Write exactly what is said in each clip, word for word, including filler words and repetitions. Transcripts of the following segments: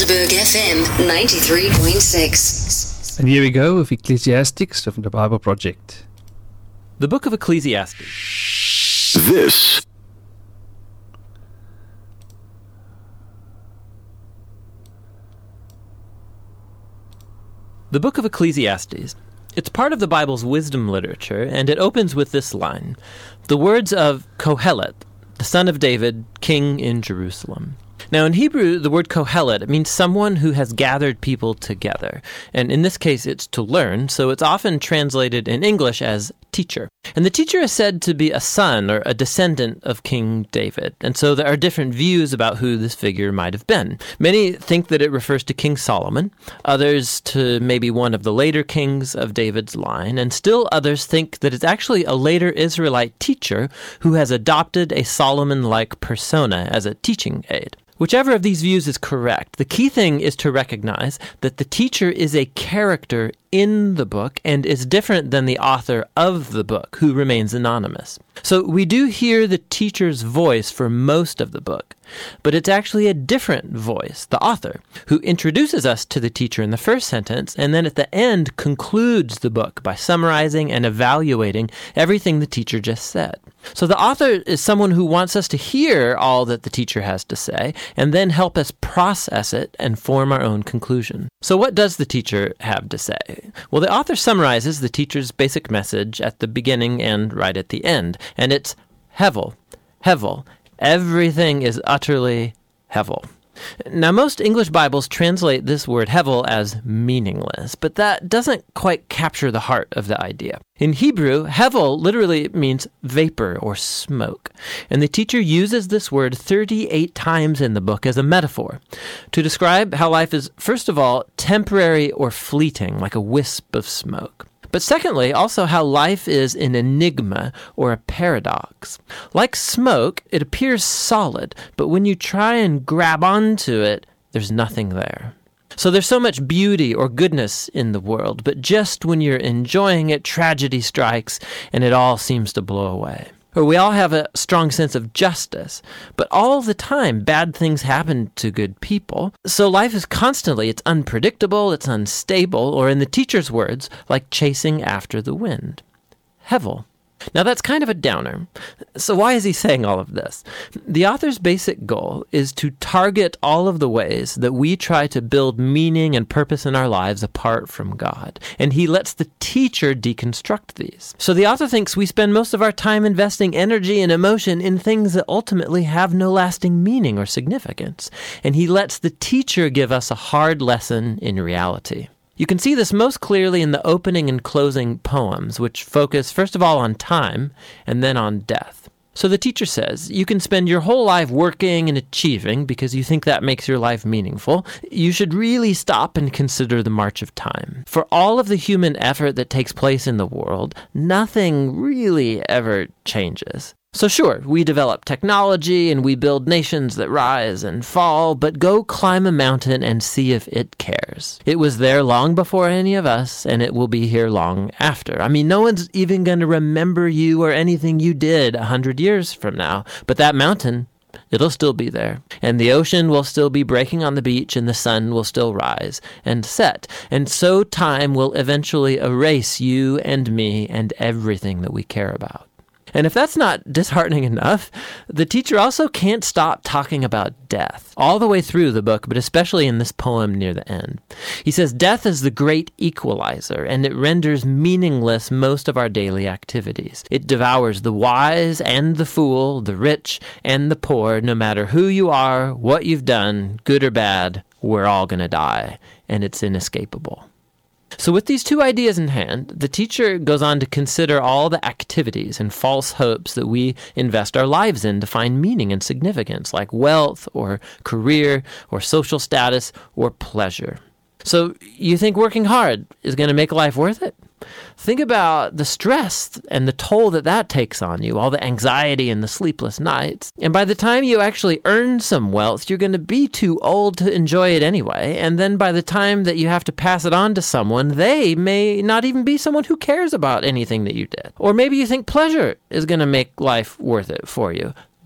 Johannesburg F M ninety-three point six. And here we go with Ecclesiastics from the Bible Project. The Book of Ecclesiastes. This The Book of Ecclesiastes. It's part of the Bible's wisdom literature, and it opens with this line, the words of Kohelet, the son of David, king in Jerusalem. Now, in Hebrew, the word Kohelet, it means someone who has gathered people together. And in this case, it's to learn, so it's often translated in English as teacher. And the teacher is said to be a son or a descendant of King David. And so there are different views about who this figure might have been. Many think that it refers to King Solomon, others to maybe one of the later kings of David's line, and still others think that it's actually a later Israelite teacher who has adopted a Solomon-like persona as a teaching aid. Whichever of these views is correct, the key thing is to recognize that the teacher is a character in the book and is different than the author of the book, who remains anonymous. So we do hear the teacher's voice for most of the book, but it's actually a different voice, the author, who introduces us to the teacher in the first sentence and then at the end concludes the book by summarizing and evaluating everything the teacher just said. So the author is someone who wants us to hear all that the teacher has to say and then help us process it and form our own conclusion. So what does the teacher have to say? Well, the author summarizes the teacher's basic message at the beginning and right at the end, and it's Hevel, Hevel. Everything is utterly Hevel. Now, most English Bibles translate this word Hevel as meaningless, but that doesn't quite capture the heart of the idea. In Hebrew, Hevel literally means vapor or smoke, and the teacher uses this word thirty-eight times in the book as a metaphor to describe how life is, first of all, temporary or fleeting, like a wisp of smoke. But secondly, also how life is an enigma or a paradox. Like smoke, it appears solid, but when you try and grab onto it, there's nothing there. So there's so much beauty or goodness in the world, but just when you're enjoying it, tragedy strikes and it all seems to blow away. Or we all have a strong sense of justice, but all the time bad things happen to good people. So life is constantly, it's unpredictable, it's unstable, or in the teacher's words, like chasing after the wind. Hevel. Now that's kind of a downer. So why is he saying all of this? The author's basic goal is to target all of the ways that we try to build meaning and purpose in our lives apart from God. And he lets the teacher deconstruct these. So the author thinks we spend most of our time investing energy and emotion in things that ultimately have no lasting meaning or significance. And he lets the teacher give us a hard lesson in reality. You can see this most clearly in the opening and closing poems, which focus first of all on time and then on death. So the teacher says, you can spend your whole life working and achieving because you think that makes your life meaningful. You should really stop and consider the march of time. For all of the human effort that takes place in the world, nothing really ever changes. So sure, we develop technology and we build nations that rise and fall, but go climb a mountain and see if it cares. It was there long before any of us, and it will be here long after. I mean, no one's even going to remember you or anything you did a hundred years from now, but that mountain, it'll still be there. And the ocean will still be breaking on the beach, and the sun will still rise and set. And so time will eventually erase you and me and everything that we care about. And if that's not disheartening enough, the teacher also can't stop talking about death all the way through the book, but especially in this poem near the end. He says, death is the great equalizer, and it renders meaningless most of our daily activities. It devours the wise and the fool, the rich and the poor, no matter who you are, what you've done, good or bad, we're all going to die, and it's inescapable. So with these two ideas in hand, the teacher goes on to consider all the activities and false hopes that we invest our lives in to find meaning and significance, like wealth or career or social status or pleasure. So you think working hard is going to make life worth it? Think about the stress and the toll that that takes on you, all the anxiety and the sleepless nights. And by the time you actually earn some wealth, you're going to be too old to enjoy it anyway. And then by the time that you have to pass it on to someone, they may not even be someone who cares about anything that you did. Or maybe you think pleasure is going to make life worth it for you.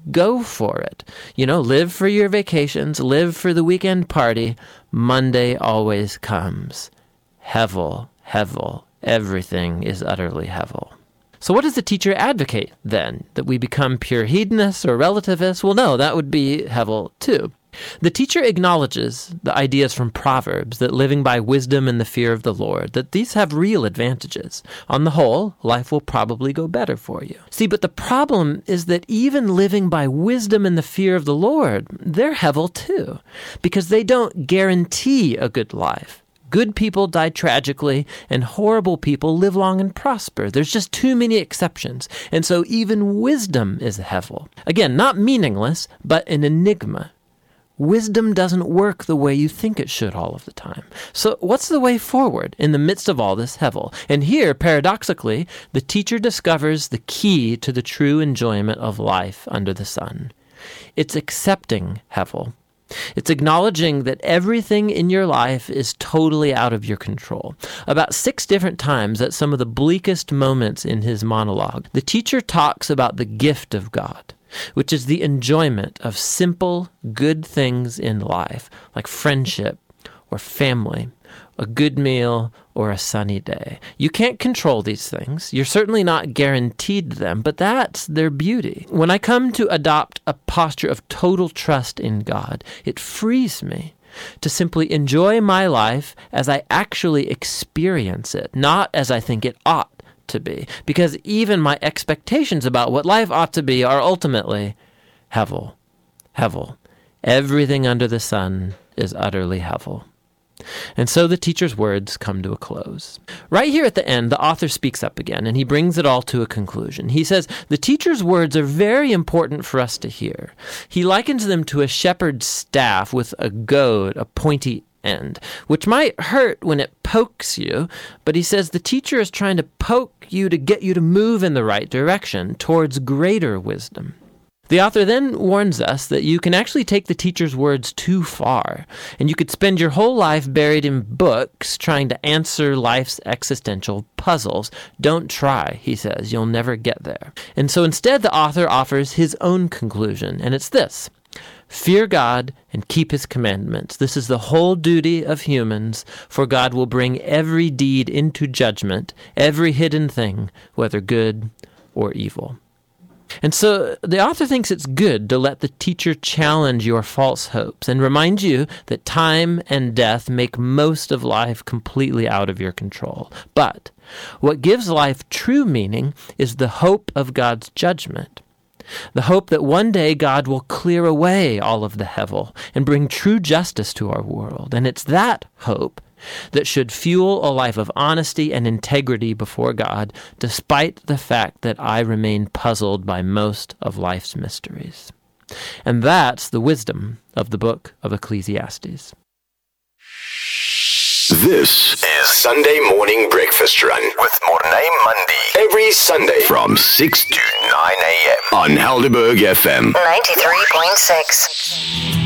go for it. You know, live for your vacations, live for the weekend party. Monday always comes. Hevel, hevel, everything is utterly hevel. So what does the teacher advocate, then? That we become pure hedonists or relativists? Well, no, that would be hevel too. The teacher acknowledges the ideas from Proverbs that living by wisdom and the fear of the Lord, that these have real advantages. On the whole, life will probably go better for you. See, but the problem is that even living by wisdom and the fear of the Lord, they're hevel too, because they don't guarantee a good life. Good people die tragically, and horrible people live long and prosper. There's just too many exceptions. And so even wisdom is a hevel. Again, not meaningless, but an enigma. Wisdom doesn't work the way you think it should all of the time. So what's the way forward in the midst of all this hevel? And here, paradoxically, the teacher discovers the key to the true enjoyment of life under the sun. It's accepting hevel. It's acknowledging that everything in your life is totally out of your control. About six different times at some of the bleakest moments in his monologue, the teacher talks about the gift of God, which is the enjoyment of simple, good things in life, like friendship or family, a good meal, or a sunny day. You can't control these things. You're certainly not guaranteed them, but that's their beauty. When I come to adopt a posture of total trust in God, it frees me to simply enjoy my life as I actually experience it, not as I think it ought to be, because even my expectations about what life ought to be are ultimately hevel. Hevel. Everything under the sun is utterly hevel. And so the teacher's words come to a close. Right here at the end, the author speaks up again, and he brings it all to a conclusion. He says, the teacher's words are very important for us to hear. He likens them to a shepherd's staff with a goad, a pointy end, which might hurt when it pokes you, but he says the teacher is trying to poke you to get you to move in the right direction towards greater wisdom. The author then warns us that you can actually take the teacher's words too far, and you could spend your whole life buried in books trying to answer life's existential puzzles. Don't try, he says. You'll never get there. And so instead, the author offers his own conclusion, and it's this. Fear God and keep his commandments. This is the whole duty of humans, for God will bring every deed into judgment, every hidden thing, whether good or evil. And so the author thinks it's good to let the teacher challenge your false hopes and remind you that time and death make most of life completely out of your control. But what gives life true meaning is the hope of God's judgment. The hope that one day God will clear away all of the hevel and bring true justice to our world. And it's that hope that should fuel a life of honesty and integrity before God, despite the fact that I remain puzzled by most of life's mysteries. And that's the wisdom of the book of Ecclesiastes. This is Sunday Morning Breakfast Run with Mornay Monday. Every Sunday from six to nine a.m. on Helderberg F M. ninety-three point six.